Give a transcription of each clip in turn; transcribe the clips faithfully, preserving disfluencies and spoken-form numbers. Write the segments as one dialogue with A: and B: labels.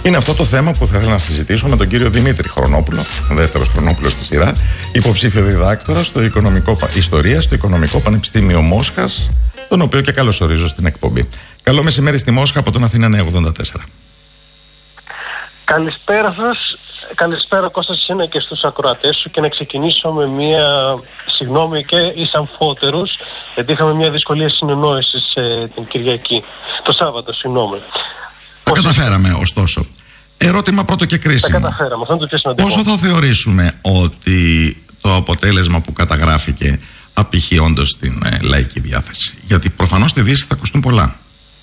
A: Είναι αυτό το θέμα που θα ήθελα να συζητήσω με τον κύριο Δημήτρη Χρονόπουλο, δεύτερος Χρονόπουλος στη σειρά, υποψήφιο διδάκτορα στο οικονομικό, ιστορία στο Οικονομικό Πανεπιστήμιο Μόσχας, τον οποίο και καλωσορίζω στην εκπομπή. Καλό μεσημέρι στη Μόσχα από τον Αθήνα Νέα ογδόντα τέσσερα.
B: Καλησπέρα σας. Καλησπέρα Κώστα σε εσένα και στους ακροατές σου, και να ξεκινήσω με μια συγγνώμη και εις αμφότερους, γιατί είχαμε μια δυσκολία συνεννόησης ε, την Κυριακή, το Σάββατο, συγγνώμη.
A: Τα καταφέραμε ωστόσο. Ερώτημα πρώτο και κρίσιμο.
B: Τα καταφέραμε, αυτό είναι το πιο σημαντικό.
A: Πόσο θα θεωρήσουμε ότι το αποτέλεσμα που καταγράφηκε απηχεί όντως την ε, λαϊκή διάθεση? Γιατί προφανώς στη Δύση θα ακουστούν πολλά.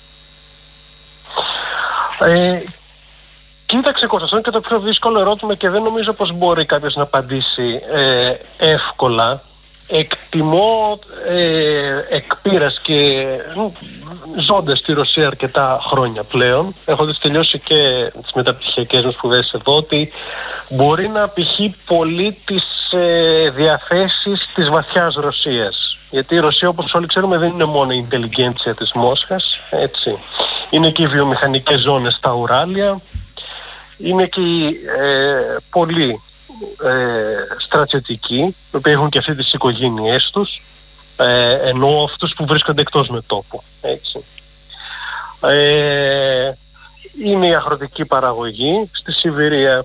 B: Ε, Κοίταξε Κώστα, αυτό είναι και το πιο δύσκολο ερώτημα και δεν νομίζω πως μπορεί κάποιος να απαντήσει ε, εύκολα. Εκτιμώ ε, εκ πείρας και ζώντας στη Ρωσία αρκετά χρόνια πλέον, έχοντας τελειώσει και τις μεταπτυχιακές μου σπουδές εδώ, ότι μπορεί να απηχεί πολύ τις ε, διαθέσεις της βαθιάς Ρωσίας. Γιατί η Ρωσία, όπως όλοι ξέρουμε, δεν είναι μόνο η ιντελιγκέντσια της Μόσχας, έτσι. Είναι και οι βιομηχανικές ζώνες στα Ουράλια, είναι και οι ε, πολλοί ε, στρατιωτικοί, οι οποίοι έχουν και αυτοί τις οικογένειές τους, ε, ενώ αυτούς που βρίσκονται εκτός μετώπου, έτσι. Ε, είναι η αγροτική παραγωγή στη Σιβηρία.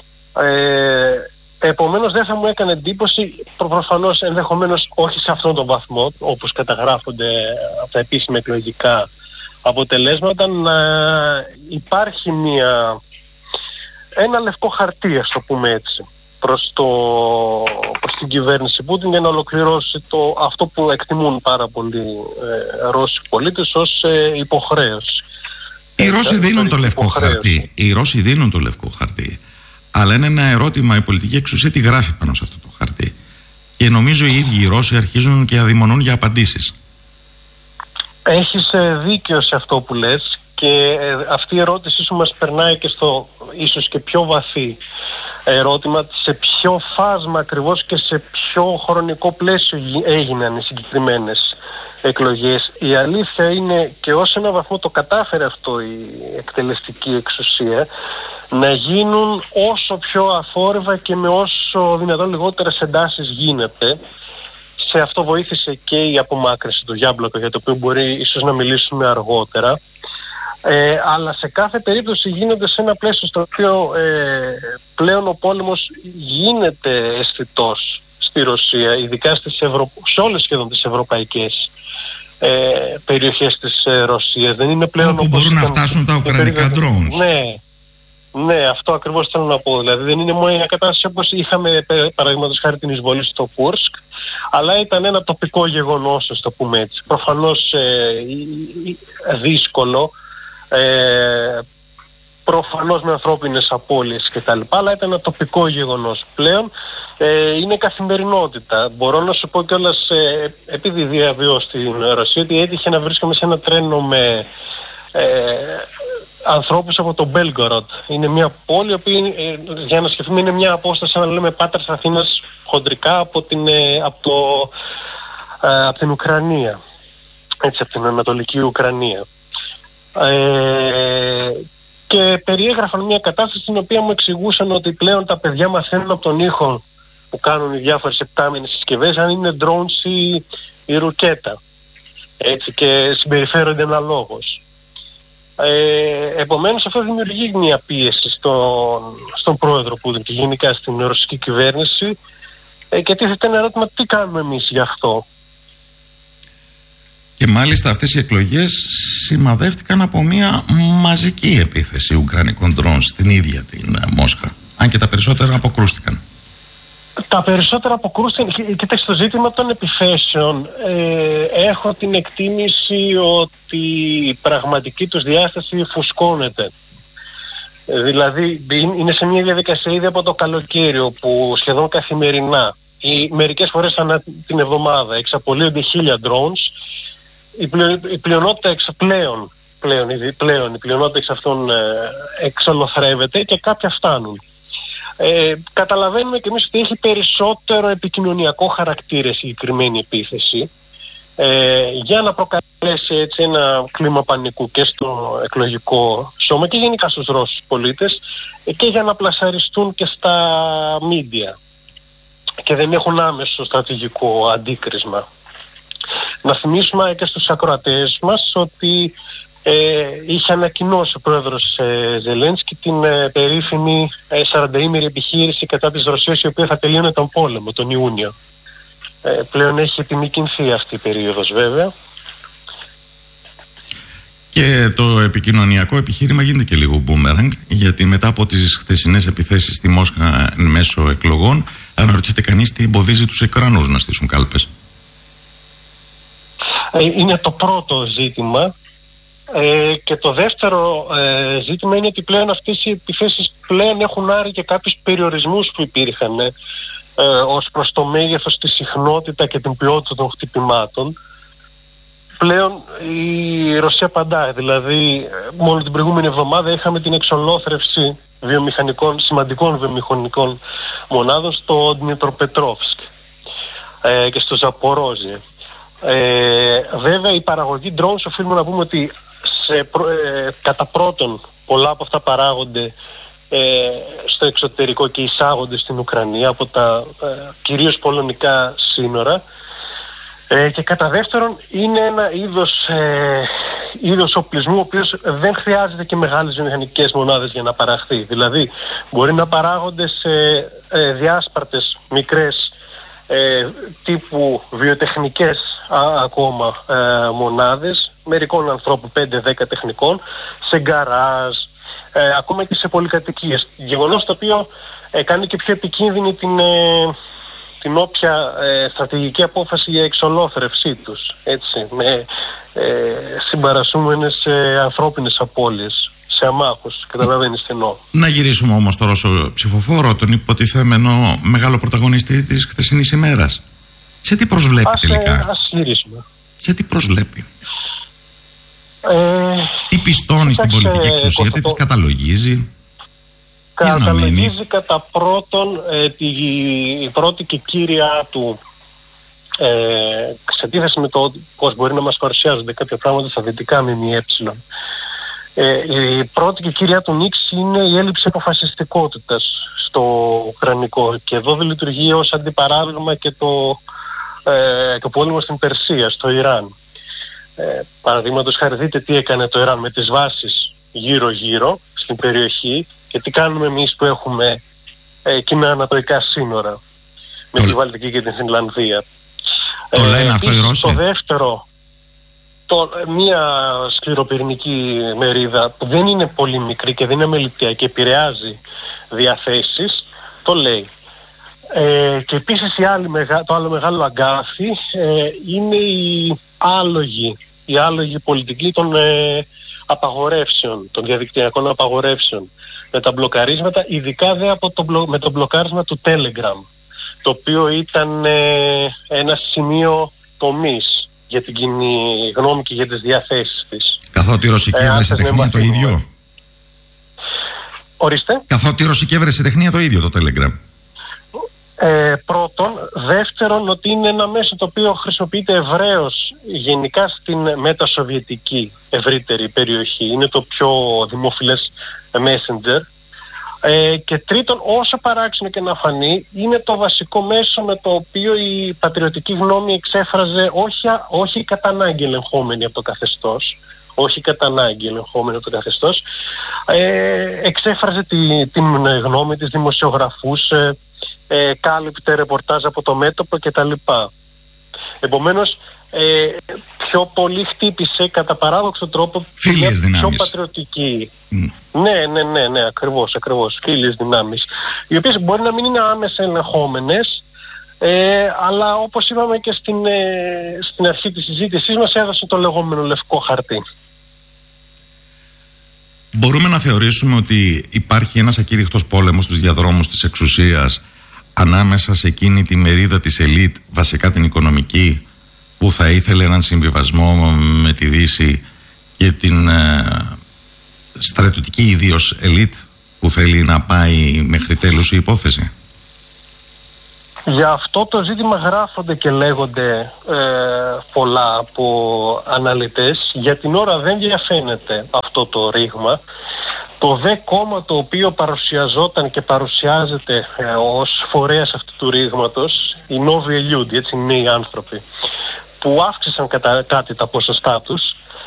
B: Ε, επομένως δεν θα μου έκανε εντύπωση, προφανώς ενδεχομένως όχι σε αυτόν τον βαθμό, όπως καταγράφονται από τα επίσημα εκλογικά αποτελέσματα, να υπάρχει μια... ένα λευκό χαρτί, ας το πούμε έτσι, προς, το, προς την κυβέρνηση Πούτιν, για να ολοκληρώσει το, αυτό που εκτιμούν πάρα πολλοί ε, Ρώσοι πολίτες ως ε, υποχρέωση.
A: Οι Ρώσοι ε, δίνουν το λευκό χαρτί. Οι Ρώσοι δίνουν το λευκό χαρτί. Αλλά είναι ένα ερώτημα, η πολιτική εξουσία τι γράφει πάνω σε αυτό το χαρτί. Και νομίζω οι ίδιοι οι Ρώσοι αρχίζουν και αδειμονούν για απαντήσεις.
B: Έχεις ε, δίκιο σε αυτό που λες. Και ε, αυτή η ερώτηση σου μας περνάει και στο ίσως και πιο βαθύ ερώτημα, σε ποιο φάσμα ακριβώς και σε ποιο χρονικό πλαίσιο έγιναν οι συγκεκριμένες εκλογές. Η αλήθεια είναι, και ως ένα βαθμό το κατάφερε αυτό η εκτελεστική εξουσία, να γίνουν όσο πιο αφόρευα και με όσο δυνατόν λιγότερες εντάσεις γίνεται. Σε αυτό βοήθησε και η απομάκρυνση του Γιάμπλοκα, για το οποίο μπορεί ίσως να μιλήσουμε αργότερα. Ε, αλλά σε κάθε περίπτωση γίνεται σε ένα πλαίσιο στο οποίο ε, πλέον ο πόλεμος γίνεται αισθητός στη Ρωσία, ειδικά στις Ευρω... σε όλες σχεδόν τις ευρωπαϊκές ε, περιοχές της ε, Ρωσίας. Δεν είναι πλέον
A: όπου μπορούν να φτάσουν τα ουκρανικά drones.
B: Ναι, ναι, αυτό ακριβώς θέλω να πω. Δηλαδή δεν είναι μόνο μια κατάσταση όπως είχαμε παραδείγματος χάρη την εισβολή στο Κούρσκ, αλλά ήταν ένα τοπικό γεγονός, ας το πούμε έτσι. Προφανώς ε, δύσκολο, Ε, προφανώς με ανθρώπινες απώλειες και τα λοιπά, αλλά ήταν ένα τοπικό γεγονός. Πλέον ε, είναι καθημερινότητα. Μπορώ να σου πω κιόλας, ε, επειδή διαβιώ στην Ρωσία, ότι έτυχε να βρίσκομαι σε ένα τρένο με ε, ανθρώπους από το Μπέλγκοροντ. Είναι μια πόλη που, ε, για να σκεφτούμε, είναι μια απόσταση, να λέμε, Πάτρας Αθήνας χοντρικά από την, ε, από το, ε, από την Ουκρανία, έτσι, από την Ανατολική Ουκρανία. Ε, και περιέγραφαν μια κατάσταση στην οποία μου εξηγούσαν ότι πλέον τα παιδιά μαθαίνουν από τον ήχο που κάνουν οι διάφορες επτάμινες συσκευές, αν είναι drones ή, ή ρουκέτα, έτσι, και συμπεριφέρονται αναλόγως. Ε, επομένως αυτό δημιουργεί μια πίεση στον, στον πρόεδρο Πούτιν και γενικά στην ρωσική κυβέρνηση, ε, και τίθεται ένα ερώτημα, τι κάνουμε εμείς γι' αυτό?
A: Και μάλιστα αυτές οι εκλογές σημαδεύτηκαν από μια μαζική επίθεση ουκρανικών ντρόουν στην ίδια την Μόσχα. Αν και τα περισσότερα αποκρούστηκαν.
B: Τα περισσότερα αποκρούστηκαν. Κοίταξε, το ζήτημα των επιθέσεων. Ε, έχω την εκτίμηση ότι η πραγματική τους διάσταση φουσκώνεται. Δηλαδή είναι σε μια διαδικασία ήδη από το καλοκαίρι, όπου σχεδόν καθημερινά ή μερικές φορές ανά την εβδομάδα εξαπολύονται χίλια drones. Η, πλειο, η πλειονότητα εξ, πλέον, πλέον, πλέον η πλειονότητα εξ αυτών ε, εξολοθρεύεται και κάποια φτάνουν. Ε, καταλαβαίνουμε και εμείς ότι έχει περισσότερο επικοινωνιακό χαρακτήρα η συγκεκριμένη επίθεση, ε, για να προκαλέσει έτσι ένα κλίμα πανικού και στο εκλογικό σώμα και γενικά στους Ρώσους πολίτες ε, και για να πλασαριστούν και στα μίντια και δεν έχουν άμεσο στρατηγικό αντίκρισμα. Να θυμίσουμε και στους ακροατές μας ότι ε, είχε ανακοινώσει ο πρόεδρος ε, Ζελένσκι την ε, περίφημη ε, σαρανταήμερη επιχείρηση κατά της Ρωσίας, η οποία θα τελείωνε τον πόλεμο τον Ιούνιο. Ε, πλέον έχει επιμηκυνθεί αυτή η περίοδος βέβαια.
A: Και το επικοινωνιακό επιχείρημα γίνεται και λίγο boomerang, γιατί μετά από τις χθεσινές επιθέσεις στη Μόσχα μέσω εκλογών, αναρωτιέται κανείς τι εμποδίζει τους Ουκρανούς να στήσουν κάλπες.
B: Ε, είναι το πρώτο ζήτημα. Ε, και το δεύτερο ε, ζήτημα είναι ότι πλέον αυτές οι επιθέσεις πλέον έχουν άρει και κάποιους περιορισμούς που υπήρχαν ε, ε, ως προς το μέγεθος, τη συχνότητα και την ποιότητα των χτυπημάτων. Πλέον η Ρωσία απαντάει, δηλαδή μόνο την προηγούμενη εβδομάδα είχαμε την εξολόθρευση βιομηχανικών, σημαντικών βιομηχανικών μονάδων στο Ντνιπροπετρόβσκ ε, και στο Ζαπορόζιε. Ε, βέβαια η παραγωγή drones, οφείλουμε να πούμε ότι σε, ε, κατά πρώτον πολλά από αυτά παράγονται ε, στο εξωτερικό και εισάγονται στην Ουκρανία από τα ε, κυρίως πολωνικά σύνορα ε, και κατά δεύτερον είναι ένα είδος, ε, είδος οπλισμού ο οποίος δεν χρειάζεται και μεγάλες βιομηχανικές μονάδες για να παραχθεί. Δηλαδή μπορεί να παράγονται σε ε, διάσπαρτες μικρές Ε, τύπου βιοτεχνικές α, ακόμα ε, μονάδες μερικών ανθρώπων, πέντε δέκα τεχνικών, σε γκαράζ, ε, ακόμα και σε πολυκατοικίες. Γεγονός το οποίο ε, κάνει και πιο επικίνδυνη την, ε, την όποια ε, στρατηγική απόφαση για εξολόθρευσή τους, έτσι, με ε, συμπαρασούμενες ε, ανθρώπινες απώλειες σε αμάχους, καταλαβαίνεις τι εννοώ.
A: Να γυρίσουμε όμως στο Ρώσο ψηφοφόρο, τον υποτιθέμενο μεγάλο πρωταγωνιστή της χθεσινής ημέρας. Σε τι προσβλέπει
B: ας,
A: τελικά?
B: Ε, ας γυρίσουμε.
A: Σε τι προσβλέπει?
B: Ε,
A: τι πιστώνει στην πολιτική εξουσία, τι της καταλογίζει?
B: Καταλογίζει κατά πρώτον ε, τη, η πρώτη και κύρια του ε, σε αντίθεση με το πώς μπορεί να μας παρουσιάζονται κάποια πράγματα στα δυτικά ΜΜΕ. Ε, η πρώτη και κύρια του νίξη είναι η έλλειψη αποφασιστικότητας στο Ουκρανικό και εδώ δεν λειτουργεί ως αντιπαράδειγμα και το, ε, το πόλεμο στην Περσία, στο Ιράν. Ε, παραδείγματος χάρη, δείτε τι έκανε το Ιράν με τις βάσεις γύρω-γύρω στην περιοχή και τι κάνουμε εμείς που έχουμε ε, κοινά ανατοϊκά σύνορα με τη Βαλτική και την Φινλανδία.
A: Το ε, λένε αυτό οι Ρώσοι.
B: Το δεύτερο, το, μια σκληροπυρηνική μερίδα που δεν είναι πολύ μικρή και δεν είναι αμεληταία και επηρεάζει διαθέσεις, το λέει. Ε, και επίσης η άλλη, το άλλο μεγάλο αγκάθι ε, είναι η άλογη, η άλογη πολιτική των ε, απαγορεύσεων, των διαδικτυακών απαγορεύσεων με τα μπλοκαρίσματα, ειδικά δε από το μπλο, με το μπλοκάρισμα του Telegram, το οποίο ήταν ε, ένα σημείο τομής για την κοινή γνώμη και για τις διαθέσεις της.
A: Καθότι η ρωσική ε, ευρεσιτεχνία το ίδιο.
B: Ορίστε.
A: Καθότι η ρωσική ευρεσιτεχνία το ίδιο το Telegram.
B: Ε, πρώτον. Δεύτερον, ότι είναι ένα μέσο το οποίο χρησιμοποιείται ευρέως γενικά στην μετασοβιετική ευρύτερη περιοχή. Είναι το πιο δημοφιλές messenger. Ε, και τρίτον, όσο παράξενο και να φανεί, είναι το βασικό μέσο με το οποίο η πατριωτική γνώμη εξέφραζε όχι, όχι κατά ανάγκη ελεγχόμενη από το καθεστώς, όχι κατά ανάγκη ελεγχόμενη από το καθεστώς, ε, εξέφραζε τη, την γνώμη της, δημοσιογραφούς, ε, ε, κάλυπτε ρεπορτάζ από το μέτωπο κτλ. Επομένως, ε, πιο πολύ χτύπησε κατά παράδοξο τρόπο
A: φίλες δυνάμεις.
B: Πιο πατριωτική. Mm. Ναι, ναι, ναι, ναι, ακριβώς, ακριβώς. Φίλες δυνάμεις. Οι οποίες μπορεί να μην είναι άμεσα ελεγχόμενες, ε, αλλά όπως είπαμε και στην, ε, στην αρχή της συζήτησής μας, έδωσε το λεγόμενο λευκό χαρτί.
A: Μπορούμε να θεωρήσουμε ότι υπάρχει ένας ακήρυχτος πόλεμος στους διαδρόμους της εξουσίας ανάμεσα σε εκείνη τη μερίδα της ελίτ, βασικά την οικονομική, που θα ήθελε έναν συμβιβασμό με τη Δύση, και την ε, στρατιωτική ιδίως ελίτ που θέλει να πάει μέχρι τέλος η υπόθεση.
B: Για αυτό το ζήτημα γράφονται και λέγονται ε, πολλά από αναλυτές. Για την ώρα δεν διαφαίνεται αυτό το ρήγμα. Το δε κόμμα το οποίο παρουσιαζόταν και παρουσιάζεται ε, ως φορέας αυτού του ρήγματος, οι Novi Eliudi, έτσι, νέοι άνθρωποι, που αύξησαν κατά κάτι τα ποσοστά τους,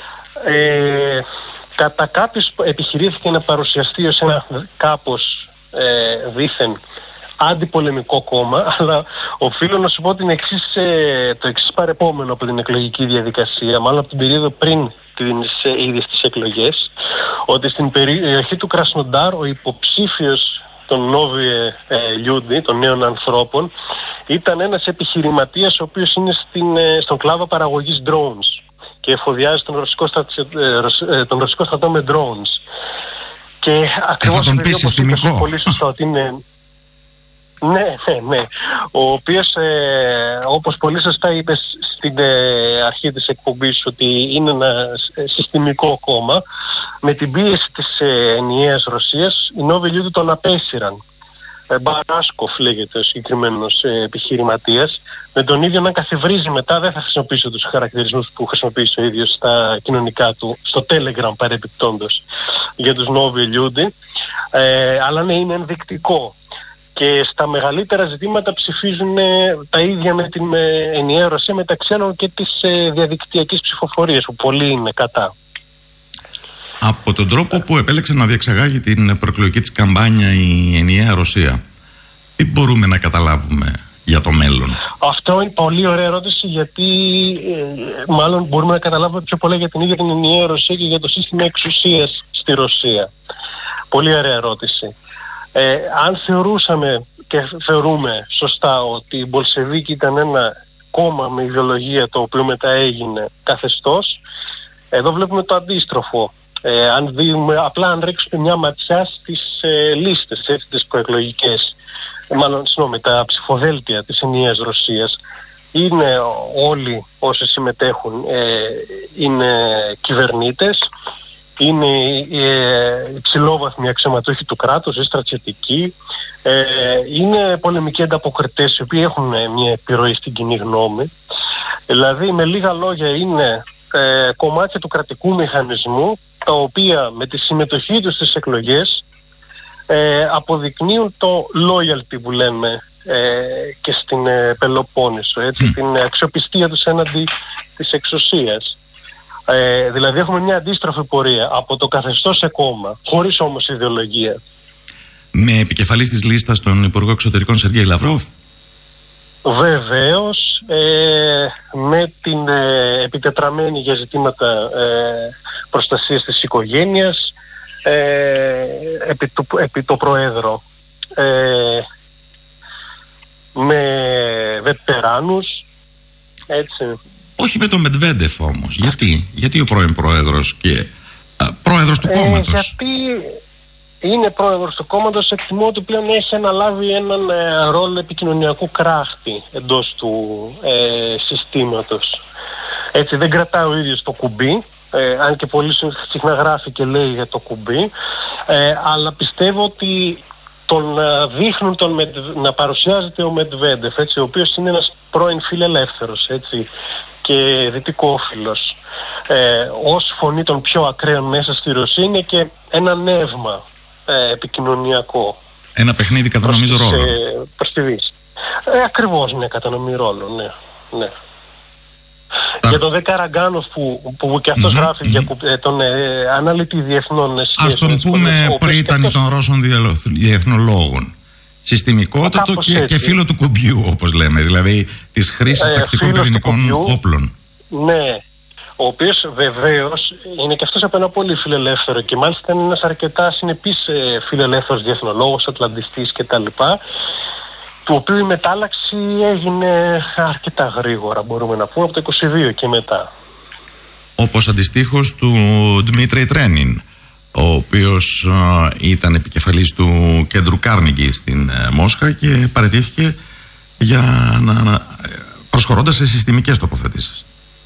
B: ε, κατά κάποιους επιχειρήθηκε να παρουσιαστεί ως ένα κάπως ε, δήθεν αντιπολεμικό κόμμα, αλλά οφείλω να σου πω την εξής, ε, το εξής παρεπόμενο από την εκλογική διαδικασία, μάλλον από την περίοδο πριν τις ε, ίδιες τις εκλογές, ότι στην περιοχή του Κρασνοντάρ ο υποψήφιος των Novi Eliudi, των νέων ανθρώπων, ήταν ένας επιχειρηματίας ο οποίος είναι στην, ε, στον κλάδο παραγωγής drones και εφοδιάζει τον ρωσικό, στρατ, ε, τον ρωσικό στρατό με drones. Και ακριβώς
A: θα τον πει συστημικό.
B: Πολύ σωστά ότι είναι... Ναι, ναι, ναι. Ο οποίος, ε, όπως πολύ σωστά είπες στην ε, αρχή της εκπομπής, ότι είναι ένα ε, συστημικό κόμμα, με την πίεση της ε, ενιαίας Ρωσίας, οι Novi Eliudi τον απέσυραν. Ε, Μπαράσκοφ λέγεται ο συγκεκριμένος ε, επιχειρηματίας, με τον ίδιο να καθιβρίζει μετά, δεν θα χρησιμοποιήσω τους χαρακτηρισμούς που χρησιμοποιήσει ο ίδιος στα κοινωνικά του, στο Telegram παρεπιπτόντος, για τους Novi Eliudi, ε, αλλά ναι, είναι ενδεικτικό. Και στα μεγαλύτερα ζητήματα ψηφίζουν ε, τα ίδια με την ε, ενιαία Ρωσία, μεταξύ άλλων και της ε, διαδικτυακής ψηφοφορίας, που πολλοί είναι κατά.
A: Από τον τρόπο που επέλεξε να διεξαγάγει την προεκλογική της καμπάνια η ενιαία Ρωσία, τι μπορούμε να καταλάβουμε για το μέλλον?
B: Αυτό είναι πολύ ωραία ερώτηση, γιατί ε, μάλλον μπορούμε να καταλάβουμε πιο πολλά για την ίδια την ενιαία Ρωσία και για το σύστημα εξουσίας στη Ρωσία. Πολύ ωραία ερώτηση. Ε, αν θεωρούσαμε και θεωρούμε σωστά ότι οι Μπολσεβίκοι ήταν ένα κόμμα με ιδεολογία το οποίο μετά έγινε καθεστώς, εδώ βλέπουμε το αντίστροφο. Ε, αν δούμε, απλά αν ρίξουμε μια ματιά στις ε, λίστες, έτσι, τις προεκλογικές, μάλλον συγγνώμη, τα ψηφοδέλτια της ενιαίας Ρωσίας, είναι όλοι όσοι συμμετέχουν ε, είναι κυβερνήτες, είναι ε, υψηλόβαθμοι αξιωματούχοι του κράτους, οι στρατιωτικοί, ε, είναι πολεμικοί ανταποκριτές οι οποίοι έχουν μια επιρροή στην κοινή γνώμη. Δηλαδή με λίγα λόγια είναι ε, κομμάτια του κρατικού μηχανισμού, τα οποία με τη συμμετοχή τους στις εκλογές ε, αποδεικνύουν το loyalty που λέμε ε, και στην ε, Πελοπόννησο, έτσι, mm. την αξιοπιστία τους έναντι της εξουσίας. Ε, δηλαδή έχουμε μια αντίστροφη πορεία από το καθεστώς σε κόμμα, χωρίς όμως ιδεολογία.
A: Με επικεφαλής της λίστας τον Υπουργό Εξωτερικών Σεργέη Λαυρόφ.
B: Βεβαίως, ε, με την ε, επιτετραμένη για ζητήματα ε, προστασίας της οικογένειας ε, επί, του, επί το Προέδρο, ε, με βετεράνους, έτσι.
A: Όχι με τον Μετβέντεφ όμως. Γιατί, γιατί ο πρώην Πρόεδρος και α, Πρόεδρος του κόμματος?
B: Ε, γιατί είναι Πρόεδρος του κόμματος, εκτιμώ ότι πλέον έχει αναλάβει έναν ε, ρόλο επικοινωνιακού κράχτη εντός του ε, συστήματος. Έτσι, δεν κρατάει ο ίδιος το κουμπί, ε, αν και πολύ συχνά γράφει και λέει για το κουμπί, ε, αλλά πιστεύω ότι τον uh, δείχνουν τον Μετ, να παρουσιάζεται ο Μετβέντεφ, έτσι, ο οποίος είναι ένας πρώην φιλελεύθερος, έτσι, και δυτικόφιλος, ε, ως φωνή των πιο ακραίων μέσα στη Ρωσία, είναι και ένα νεύμα ε, επικοινωνιακό.
A: Ένα παιχνίδι κατανομής ρόλων.
B: Ε, προς τη Δύση. Ε, ακριβώς, ναι, κατανομή ρόλων, ναι, ναι. Για τον Δε Καραγκάνοφ που, που και αυτός mm-hmm, γράφει mm-hmm. για τον ε, αναλυτή διεθνών σχέσεων.
A: Ας τον πούμε πρίτανη των Ρώσων διεθνολόγων. Συστημικότατο και, και φίλο του κουμπιού, όπως λέμε, δηλαδή της χρήσης ε, τακτικών πυρηνικών όπλων.
B: Ναι, ο οποίος βεβαίως είναι και αυτός από ένα πολύ φιλελεύθερο και μάλιστα είναι ένας αρκετά συνεπής ε, φιλελεύθερος διεθνολόγος, ατλαντιστής κτλ. Του οποίου η μετάλλαξη έγινε αρκετά γρήγορα, μπορούμε να πούμε, από το είκοσι δύο και μετά.
A: Όπως αντιστοίχως του Ντμίτρη Τρένιν, ο οποίος uh, ήταν επικεφαλής του κέντρου Κάρνιγκι στην uh, Μόσχα και παραιτήθηκε για να, να προσχωρώντας σε συστημικές τοποθετήσεις.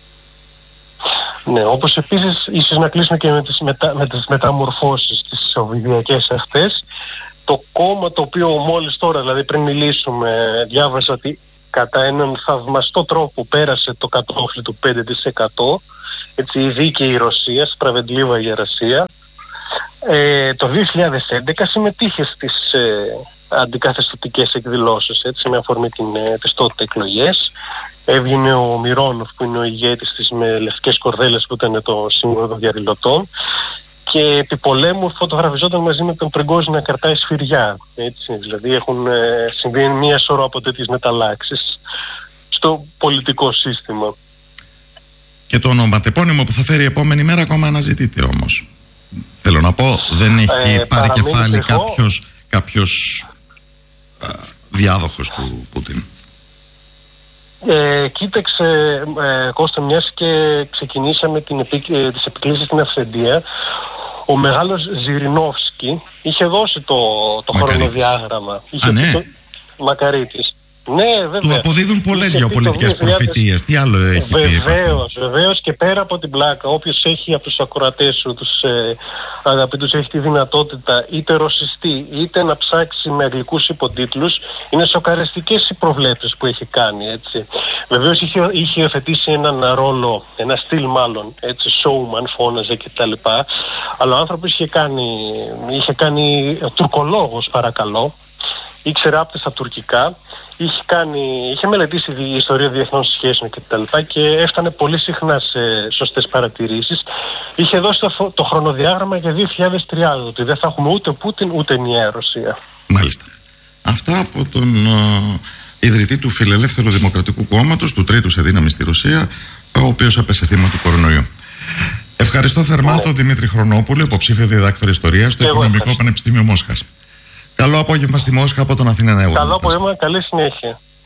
B: Ναι, όπως επίσης ίσως να κλείσουμε και με τις, μετα, με τις μεταμορφώσεις τις σοβιετικές αυτές. το κόμμα το οποίο μόλις τώρα, δηλαδή πριν μιλήσουμε, διάβασα ότι κατά έναν θαυμαστό τρόπο πέρασε το κατόφλι του πέντε τοις εκατό, έτσι, η δίκαιη Ρωσία, σπραβεντλίβα η Ρωσία, ε, το δύο χιλιάδες έντεκα συμμετείχε στις ε, αντικαθεστωτικές εκδηλώσεις, έτσι, με αφορμή την, ε, τις τότε εκλογές. Έβγαινε ο Μιρόνοφ, που είναι ο ηγέτης της, με λευκές κορδέλες, που ήταν το σύμβολο των διαδηλωτών, και επί πολέμου φωτογραφιζόταν μαζί με τον Πριγκόζιν να κρατάει σφυριά. Έτσι, δηλαδή έχουν ε, συμβεί μία σωρό από τέτοιες μεταλλάξεις στο πολιτικό σύστημα.
A: Και το ονοματεπώνυμο που θα φέρει η επόμενη μέρα ακόμα αναζητείται όμως. Θέλω να πω, δεν έχει ε, πάρει κεφάλι κάποιος, κάποιος α, διάδοχος του Πούτιν.
B: Ε, κοίταξε ε, Κώστα, μιας και ξεκινήσαμε την επί, ε, τις επικλήσεις στην Αυθεντία, ο μεγάλος Ζιρινόφσκι είχε δώσει το, το χρονοδιάγραμμα. Είχε
A: Α, ναι.
B: το, Μακαρίτης. Ναι, βέβαια.
A: Του αποδίδουν πολλές γεωπολιτικές προφητείες. Τι άλλο έχει πει?
B: Βεβαίως, βεβαίως, και πέρα από την πλάκα, όποιος έχει από τους ακροατές σου, τους ε, αγαπητούς, έχει τη δυνατότητα είτε ρωσιστή είτε να ψάξει με αγγλικούς υποτίτλους, είναι σοκαριστικές οι προβλέψεις που έχει κάνει, έτσι. Βεβαίως είχε, είχε υιοθετήσει έναν ρόλο, ένα στυλ μάλλον, έτσι, showman, φώναζε κτλ. Αλλά ο άνθρωπος είχε κάνει, είχε κάνει τουρκολόγος, παρακαλώ. Ήξερε άπτες στα τουρκικά, είχε, κάνει, είχε μελετήσει η ιστορία διεθνών σχέσεων κτλ. Και, και έφτανε πολύ συχνά σε σωστές παρατηρήσεις. Είχε δώσει το, το χρονοδιάγραμμα για δύο χιλιάδες τριάντα, ότι δεν θα έχουμε ούτε Πούτιν ούτε ενιαία Ρωσία.
A: Μάλιστα. Αυτά από τον uh, ιδρυτή του Φιλελεύθερου Δημοκρατικού Κόμματος, του τρίτου σε δύναμη στη Ρωσία, ο οποίος έπεσε θύμα του κορονοϊού. Ευχαριστώ θερμά ναι. τον Δημήτρη Χρονόπουλο, υποψήφιο διδάκτορα ιστορίας στο Οικονομικό ευχαριστώ. Πανεπιστήμιο Μόσχας. Καλό απόγευμα στη Μόσχα από τον Αθήνα Νέο.
B: Καλό απόγευμα, καλή συνέχεια.